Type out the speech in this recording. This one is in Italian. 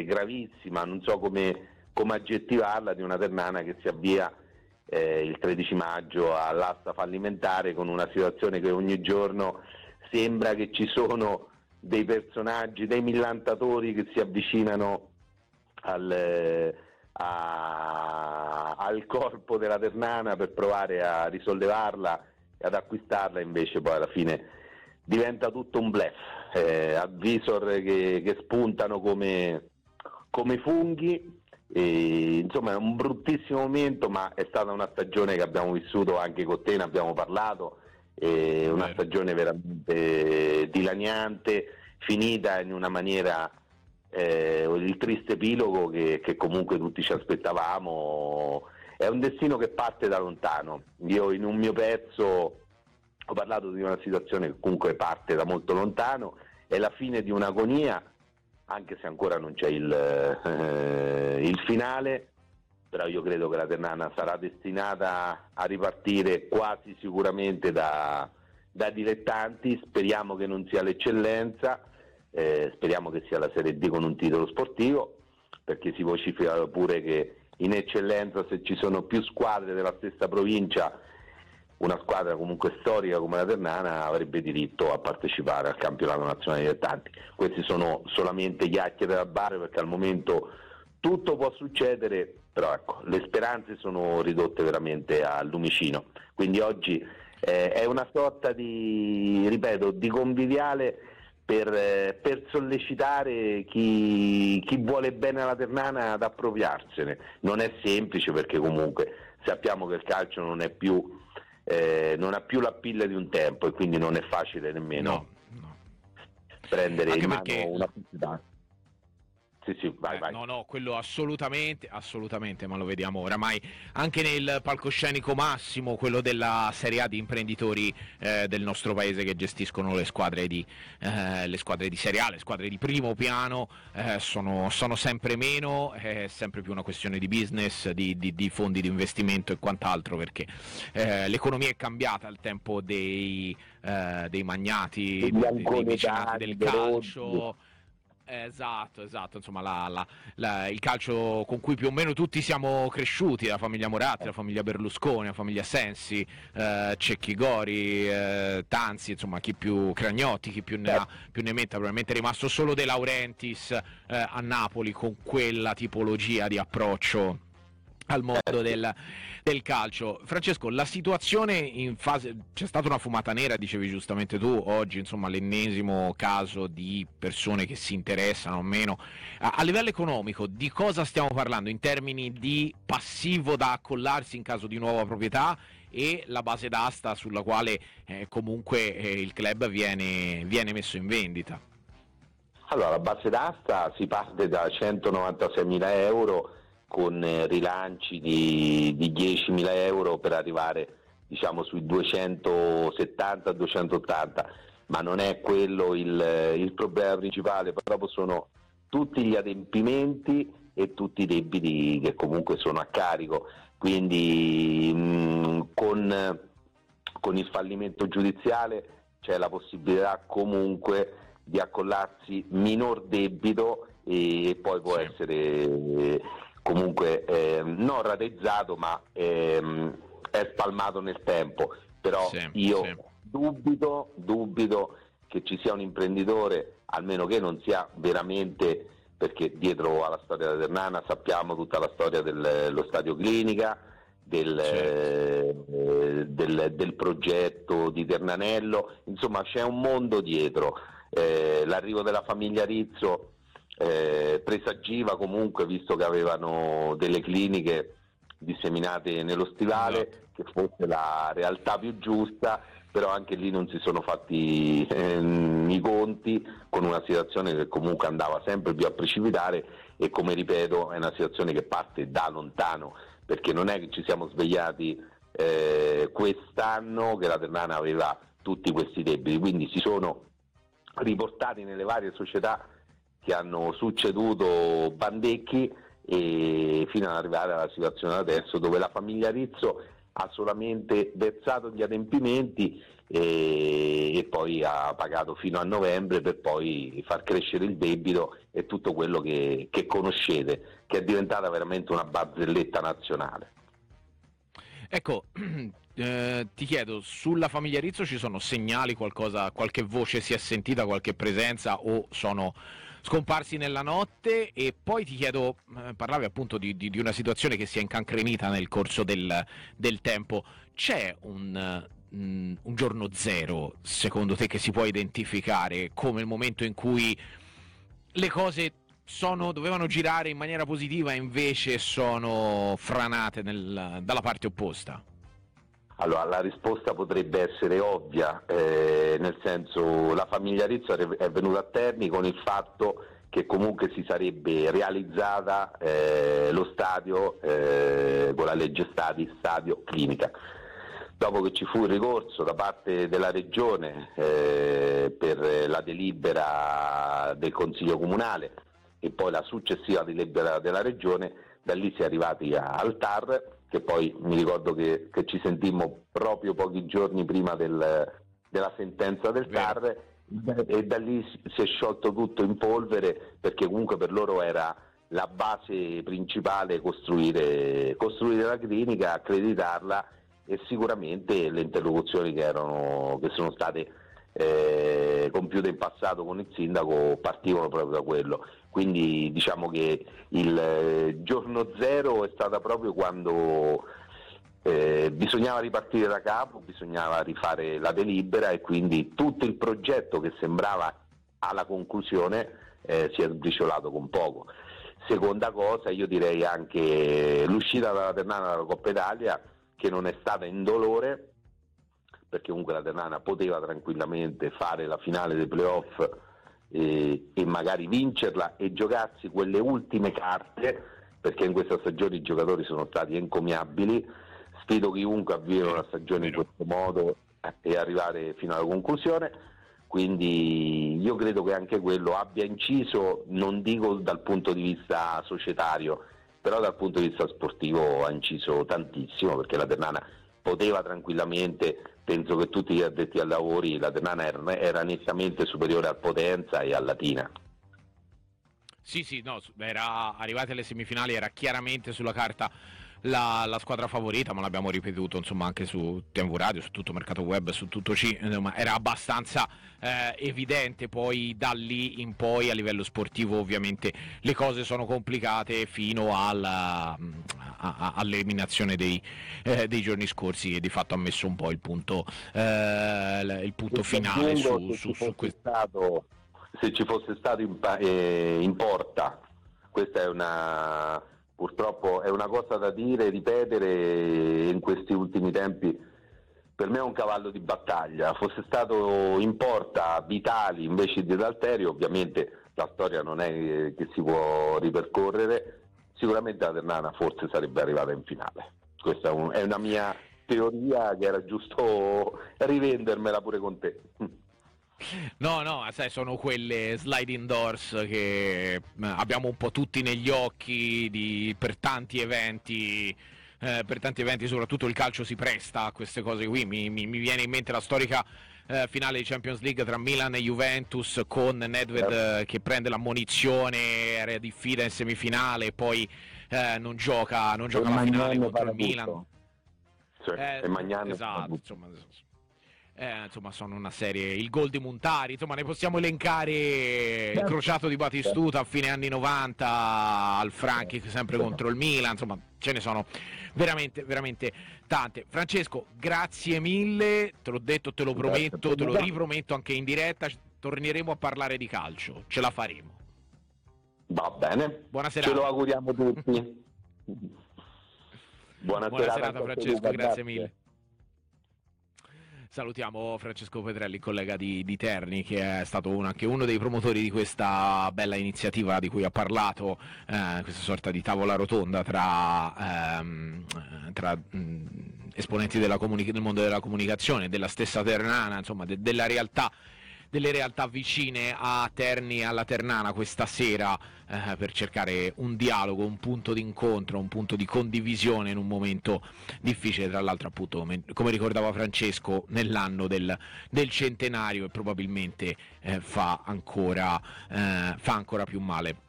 gravissima, non so come aggettivarla, di una Ternana che si avvia il 13 maggio all'asta fallimentare, con una situazione che ogni giorno sembra che ci sono dei personaggi, dei millantatori che si avvicinano al corpo della Ternana per provare a risollevarla e ad acquistarla, invece poi alla fine diventa tutto un bluff, advisor che spuntano come funghi. E, insomma, è un bruttissimo momento, ma è stata una stagione che abbiamo vissuto anche con te, ne abbiamo parlato, una stagione veramente dilaniante, finita in una maniera, il triste epilogo che comunque tutti ci aspettavamo. È un destino che parte da lontano. Io in un mio pezzo ho parlato di una situazione che comunque parte da molto lontano, è la fine di un'agonia, anche se ancora non c'è il finale, però io credo che la Ternana sarà destinata a ripartire quasi sicuramente da dilettanti. Speriamo che non sia l'eccellenza, speriamo che sia la Serie D con un titolo sportivo, perché si vocifera pure che in eccellenza, se ci sono più squadre della stessa provincia, una squadra comunque storica come la Ternana avrebbe diritto a partecipare al campionato nazionale dilettanti. Questi sono solamente chiacchiere da bar, perché al momento tutto può succedere, però ecco, le speranze sono ridotte veramente al lumicino. Quindi oggi è una sorta di, ripeto, di conviviale per sollecitare chi vuole bene alla Ternana ad appropriarsene. Non è semplice, perché comunque sappiamo che il calcio non è più non ha più la pilla di un tempo, e quindi non è facile nemmeno prendere anche in mano perché una pubblicità. Sì, vai. No, quello assolutamente, ma lo vediamo oramai anche nel palcoscenico massimo, quello della Serie A, di imprenditori del nostro paese che gestiscono le squadre di Serie A, le squadre di primo piano, sono sempre meno, è sempre più una questione di business, di fondi di investimento e quant'altro, perché l'economia è cambiata al tempo dei magnati, dei mecenati del calcio. Esatto, insomma il calcio con cui più o meno tutti siamo cresciuti, la famiglia Moratti, la famiglia Berlusconi, la famiglia Sensi, Cecchi Gori, Tanzi, insomma chi più Cragnotti, chi più ne metta, probabilmente è rimasto solo De Laurentiis a Napoli con quella tipologia di approccio al mondo del calcio. Francesco, la situazione in fase, c'è stata una fumata nera, dicevi giustamente tu, oggi insomma l'ennesimo caso di persone che si interessano o meno. A livello economico di cosa stiamo parlando in termini di passivo da accollarsi in caso di nuova proprietà e la base d'asta sulla quale comunque il club viene messo in vendita? Allora, la base d'asta si parte da 196.000 euro, con rilanci di 10.000 euro per arrivare, diciamo, sui 270-280, ma non è quello il problema principale, proprio sono tutti gli adempimenti e tutti i debiti che comunque sono a carico. Quindi con il fallimento giudiziale c'è la possibilità comunque di accollarsi minor debito, e poi può essere comunque non rateizzato, ma è spalmato nel tempo. Però io dubito che ci sia un imprenditore, almeno che non sia veramente, perché dietro alla storia della Ternana sappiamo tutta la storia dello stadio clinica, del progetto di Ternanello, insomma c'è un mondo dietro. L'arrivo della famiglia Rizzo presagiva comunque, visto che avevano delle cliniche disseminate nello stivale, che fosse la realtà più giusta, però anche lì non si sono fatti i conti con una situazione che comunque andava sempre più a precipitare, e come ripeto è una situazione che parte da lontano, perché non è che ci siamo svegliati quest'anno che la Ternana aveva tutti questi debiti, quindi si sono riportati nelle varie società che hanno succeduto Bandecchi, e fino ad arrivare alla situazione adesso, dove la famiglia Rizzo ha solamente versato gli adempimenti e poi ha pagato fino a novembre per poi far crescere il debito e tutto quello che conoscete, che è diventata veramente una barzelletta nazionale. Ecco, ti chiedo, sulla famiglia Rizzo ci sono segnali, qualcosa, qualche voce si è sentita, qualche presenza o sono scomparsi nella notte? E poi ti chiedo, parlavi appunto di una situazione che si è incancrenita nel corso del tempo, c'è un giorno zero, secondo te, che si può identificare come il momento in cui le cose dovevano girare in maniera positiva e invece sono franate dalla parte opposta? Allora, la risposta potrebbe essere ovvia, nel senso, la famiglia Rizzo è venuta a termine con il fatto che comunque si sarebbe realizzata lo stadio con la legge stadio clinica. Dopo che ci fu il ricorso da parte della Regione per la delibera del Consiglio Comunale e poi la successiva delibera della Regione, da lì si è arrivati al TAR, che poi mi ricordo che ci sentimmo proprio pochi giorni prima della sentenza del TAR, e da lì si è sciolto tutto in polvere, perché comunque per loro era la base principale costruire la clinica, accreditarla, e sicuramente le interlocuzioni che sono state compiute in passato con il sindaco partivano proprio da quello. Quindi diciamo che il giorno zero è stata proprio quando bisognava ripartire da capo, bisognava rifare la delibera, e quindi tutto il progetto che sembrava alla conclusione si è sbriciolato con poco. Seconda cosa, io direi anche l'uscita dalla Ternana dalla Coppa Italia, che non è stata indolore, perché comunque la Ternana poteva tranquillamente fare la finale dei playoff e magari vincerla e giocarsi quelle ultime carte, perché in questa stagione i giocatori sono stati encomiabili. Sfido chiunque a vivere una stagione in questo modo e arrivare fino alla conclusione, quindi io credo che anche quello abbia inciso, non dico dal punto di vista societario, però dal punto di vista sportivo ha inciso tantissimo, perché la Ternana poteva tranquillamente, penso che tutti gli addetti ai lavori, la Ternana era nettamente superiore al Potenza e al Latina. Sì, no, era arrivati alle semifinali, era chiaramente sulla carta la squadra favorita, ma l'abbiamo ripetuto insomma anche su TV Radio, su tutto Mercato Web, su tutto insomma era abbastanza evidente. Poi da lì in poi a livello sportivo ovviamente le cose sono complicate fino all'eliminazione dei giorni scorsi, che di fatto ha messo un po' il punto finale su questo. Se ci fosse stato in porta, questa è purtroppo è una cosa da dire, ripetere in questi ultimi tempi, per me è un cavallo di battaglia. Fosse stato in porta Vitali invece di D'Alterio, ovviamente la storia non è che si può ripercorrere, sicuramente la Ternana forse sarebbe arrivata in finale. Questa è una mia teoria, che era giusto rivendermela pure con te. No, sai, sono quelle sliding doors che abbiamo un po' tutti negli occhi per tanti eventi, soprattutto il calcio si presta a queste cose qui. Mi viene in mente la storica finale di Champions League tra Milan e Juventus, con Nedved che prende l'ammonizione, era diffida in semifinale, poi non gioca la finale contro il Milan. E Magnani, esatto, insomma sono una serie, il gol di Montari, insomma ne possiamo elencare, il crociato di Batistuta a fine anni 90 al Franchi sempre contro il Milan, insomma ce ne sono veramente tante. Francesco, grazie mille, te l'ho detto, te lo prometto, te lo riprometto anche in diretta, torneremo a parlare di calcio, ce la faremo. Va bene, buona serata. Ce lo auguriamo tutti. Buona serata Francesco, grazie mille. Salutiamo Francesco Petrelli, collega di Terni, che è stato anche uno dei promotori di questa bella iniziativa di cui ha parlato, questa sorta di tavola rotonda tra esponenti del mondo della comunicazione, della stessa Ternana, insomma della realtà delle realtà vicine a Terni e alla Ternana questa sera per cercare un dialogo, un punto di incontro, un punto di condivisione in un momento difficile, tra l'altro appunto come ricordava Francesco nell'anno del centenario, e probabilmente fa ancora più male.